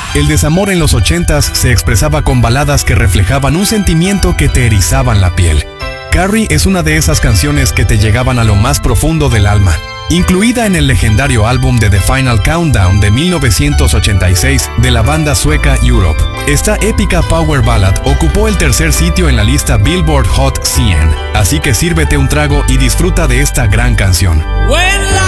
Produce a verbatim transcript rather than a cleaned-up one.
El desamor en los ochentas se expresaba con baladas que reflejaban un sentimiento que te erizaban la piel. Carrie es una de esas canciones que te llegaban a lo más profundo del alma. Incluida en el legendario álbum de The Final Countdown de mil novecientos ochenta y seis de la banda sueca Europe, esta épica power ballad ocupó el tercer sitio en la lista Billboard Hot cien, así que sírvete un trago y disfruta de esta gran canción.